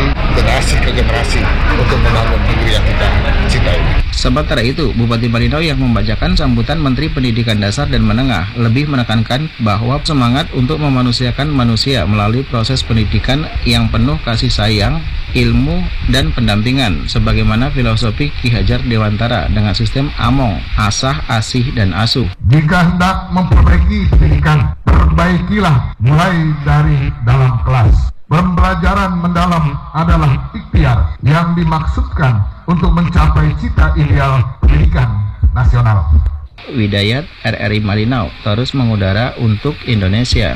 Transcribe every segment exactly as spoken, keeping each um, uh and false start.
generasi ke generasi untuk membangun negeri yang kita cintai. Sementara itu, Bupati Malinau yang membacakan sambutan Menteri Pendidikan Dasar dan Menengah lebih menekankan bahwa semangat untuk memanusiakan manusia melalui proses pendidikan yang penuh kasih sayang, ilmu, dan pendampingan, sebagaimana filosofi Ki Hajar Dewantara dengan sistem AMONG, asah, asih, dan asuh. Jika hendak memperbaiki pendidikan, perbaikilah mulai dari dalam kelas. Pembelajaran mendalam adalah ikhtiar yang dimaksudkan untuk mencapai cita ideal pendidikan nasional. Widayat, R R I Malinau, terus mengudara untuk Indonesia.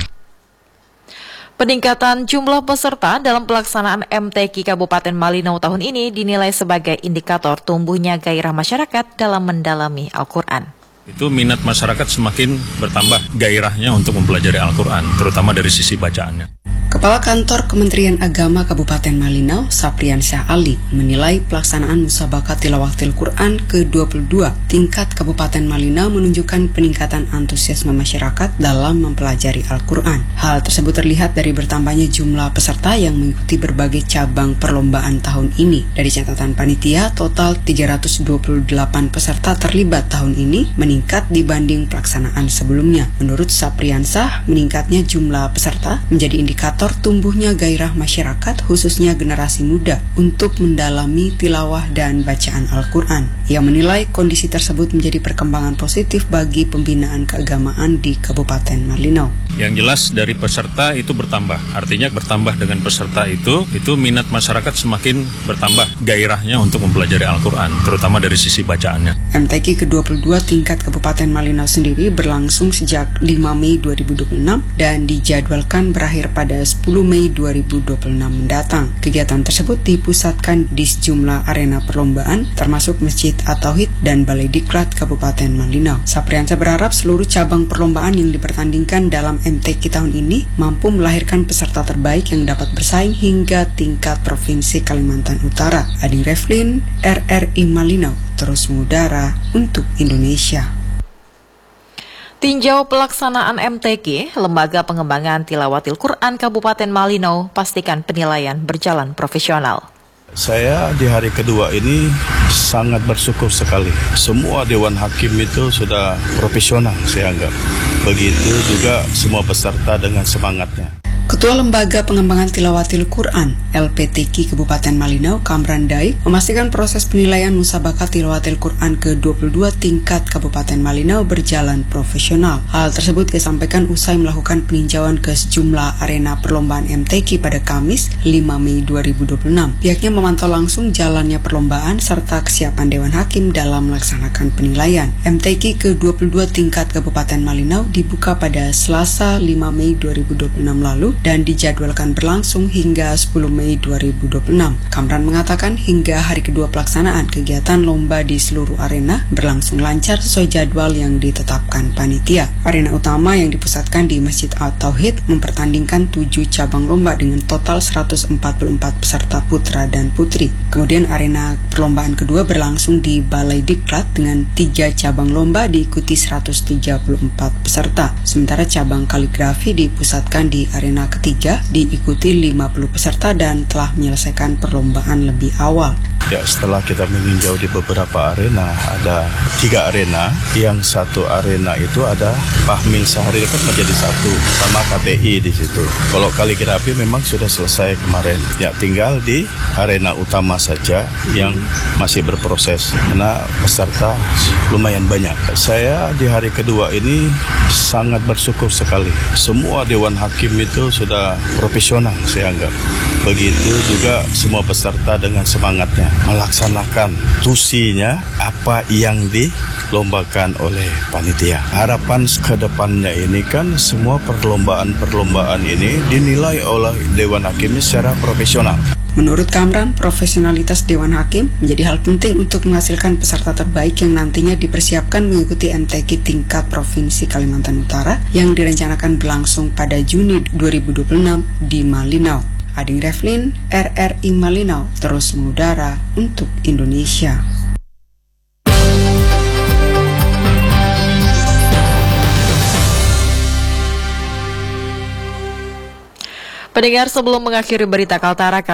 Peningkatan jumlah peserta dalam pelaksanaan M T Q Kabupaten Malinau tahun ini dinilai sebagai indikator tumbuhnya gairah masyarakat dalam mendalami Al-Quran. Itu minat masyarakat semakin bertambah gairahnya untuk mempelajari Al-Quran, terutama dari sisi bacaannya. Kepala Kantor Kementerian Agama Kabupaten Malinau, Sapriansyah Ali, menilai pelaksanaan Musabaqah Tilawatil Quran ke dua puluh dua tingkat Kabupaten Malinau menunjukkan peningkatan antusiasme masyarakat dalam mempelajari Al-Quran. Hal tersebut terlihat dari bertambahnya jumlah peserta yang mengikuti berbagai cabang perlombaan tahun ini. Dari catatan panitia, total tiga ratus dua puluh delapan peserta terlibat tahun ini, meningkat dibanding pelaksanaan sebelumnya. Menurut Sapriansyah, meningkatnya jumlah peserta menjadi indikator tumbuhnya gairah masyarakat, khususnya generasi muda, untuk mendalami tilawah dan bacaan Al-Quran. Ia menilai kondisi tersebut menjadi perkembangan positif bagi pembinaan keagamaan di Kabupaten Malinau. Yang jelas dari peserta itu bertambah, artinya bertambah dengan peserta itu, itu minat masyarakat semakin bertambah gairahnya untuk mempelajari Al-Quran, terutama dari sisi bacaannya. M T Q ke dua puluh dua tingkat Kabupaten Malinau sendiri berlangsung sejak lima Mei dua ribu dua puluh enam dan dijadwalkan berakhir pada sepuluh Mei dua ribu dua puluh enam mendatang. Kegiatan tersebut dipusatkan di sejumlah arena perlombaan, termasuk Masjid At-Tauhid dan Balai Diklat Kabupaten Malinau. Sapriansyah berharap seluruh cabang perlombaan yang dipertandingkan dalam M T Q tahun ini mampu melahirkan peserta terbaik yang dapat bersaing hingga tingkat Provinsi Kalimantan Utara. Ading Reflin, R R I Malinau, terus mengudara untuk Indonesia. Tinjau pelaksanaan M T Q, Lembaga Pengembangan Tilawatil Quran Kabupaten Malinau, pastikan penilaian berjalan profesional. Saya di hari kedua ini sangat bersyukur sekali. Semua Dewan Hakim itu sudah profesional, saya anggap. Begitu juga semua peserta dengan semangatnya. Ketua Lembaga Pengembangan Tilawatil Quran L P T Q Kabupaten Malinau, Kamran Daik, memastikan proses penilaian Musabaqah Tilawatil Quran ke dua puluh dua tingkat Kabupaten Malinau berjalan profesional. Hal tersebut disampaikan usai melakukan peninjauan ke sejumlah arena perlombaan M T Q pada Kamis lima Mei dua ribu dua puluh enam. Pihaknya memantau langsung jalannya perlombaan serta kesiapan Dewan Hakim dalam melaksanakan penilaian. M T Q ke dua puluh dua tingkat Kabupaten Malinau dibuka pada Selasa lima Mei dua ribu dua puluh enam lalu dan dijadwalkan berlangsung hingga sepuluh Mei dua ribu dua puluh enam. Kamran mengatakan hingga hari kedua pelaksanaan, kegiatan lomba di seluruh arena berlangsung lancar sesuai jadwal yang ditetapkan panitia. Arena utama yang dipusatkan di Masjid At-Tauhid mempertandingkan tujuh cabang lomba dengan total seratus empat puluh empat peserta putra dan putri. Kemudian arena perlombaan kedua berlangsung di Balai Diklat dengan tiga cabang lomba diikuti seratus tiga puluh empat peserta. Sementara cabang kaligrafi dipusatkan di arena ketiga diikuti lima puluh peserta dan telah menyelesaikan perlombaan lebih awal. Ya, setelah kita meninjau di beberapa arena, ada tiga arena. Yang satu arena itu ada Fahmin Sahri kan menjadi satu sama K T I di situ. Kalau kaligrafi memang sudah selesai kemarin. Ya, tinggal di arena utama saja yang masih berproses karena peserta lumayan banyak. Saya di hari kedua ini sangat bersyukur sekali. Semua Dewan Hakim itu sudah profesional, saya anggap. Begitu juga semua peserta dengan semangatnya melaksanakan tusinya apa yang dilombakan oleh panitia. Harapan ke depannya ini kan semua perlombaan-perlombaan ini dinilai oleh Dewan Hakim secara profesional. Menurut Kamran, profesionalitas Dewan Hakim menjadi hal penting untuk menghasilkan peserta terbaik yang nantinya dipersiapkan mengikuti M T Q tingkat Provinsi Kalimantan Utara yang direncanakan berlangsung pada Juni dua ribu dua puluh enam di Malinau. Ading Reflin, R R I Malinau, terus mengudara untuk Indonesia. Pendengar, sebelum mengakhiri berita Kaltara,